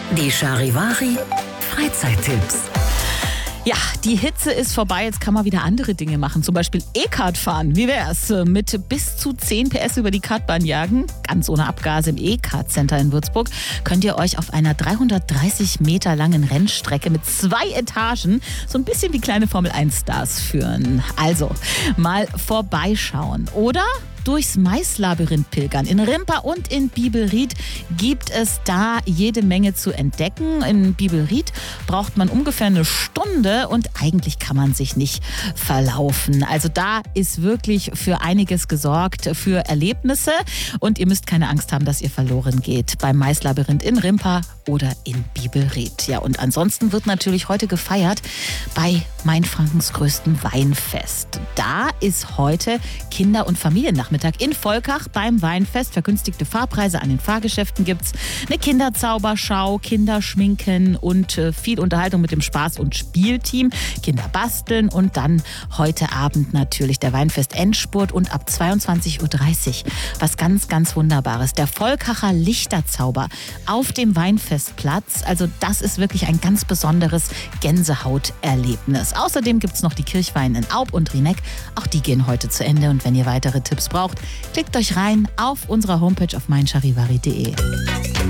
Die Charivari Freizeittipps. Ja, die Hitze ist vorbei, jetzt kann man wieder andere Dinge machen, zum Beispiel E-Kart fahren. Wie wär's? Mit bis zu 10 PS über die Kartbahn jagen, ganz ohne Abgase im E-Kart-Center in Würzburg, könnt ihr euch auf einer 330 Meter langen Rennstrecke mit 2 Etagen so ein bisschen wie kleine Formel-1-Stars führen. Also, mal vorbeischauen. Oder durchs Maislabyrinth pilgern. In Rimpa und in Bibelried gibt es da jede Menge zu entdecken. In Bibelried braucht man ungefähr eine Stunde und eigentlich kann man sich nicht verlaufen. Also da ist wirklich für einiges gesorgt, für Erlebnisse, und ihr müsst keine Angst haben, dass ihr verloren geht beim Maislabyrinth in Rimpa oder in Bibelried. Ja, und ansonsten wird natürlich heute gefeiert bei Mainfrankens größtem Weinfest. Da ist heute Kinder- und Familiennachmittag in Volkach beim Weinfest. Vergünstigte Fahrpreise an den Fahrgeschäften gibt's, eine Kinderzauberschau, Kinderschminken und viel Unterhaltung mit dem Spaß- und Spielteam. Kinder basteln und dann heute Abend natürlich der Weinfest-Endspurt und ab 22:30 Uhr was ganz, ganz Wunderbares. Der Volkacher Lichterzauber auf dem Weinfestplatz. Also das ist wirklich ein ganz besonderes Gänsehauterlebnis. Außerdem gibt's noch die Kirchweih in Aub und Rieneck. Auch die gehen heute zu Ende, und wenn ihr weitere Tipps braucht, klickt euch rein auf unserer Homepage auf meincharivari.de.